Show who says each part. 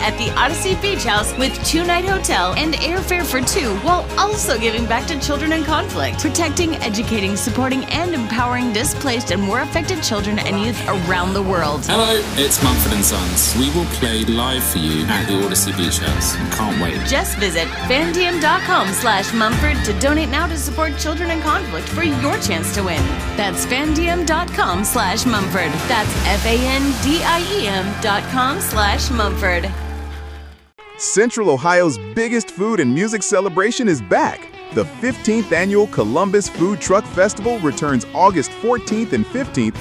Speaker 1: at the Odyssey Beach House with 2-night hotel and airfare for 2, while also giving back to children in conflict, protecting, educating, supporting, and empowering displaced and war affected children and youth around the world.
Speaker 2: Hello, it's Mumford & Sons. We will play live for you at the Odyssey Beach House. Can't wait.
Speaker 1: Just visit fandiem.com/Mumford to donate now to support children in conflict for your chance to win. That's fandiem.com/Mumford. That's FANDIEM.com/Mumford.
Speaker 3: Central Ohio's biggest food and music celebration is back. The 15th annual Columbus Food Truck Festival returns August 14th and 15th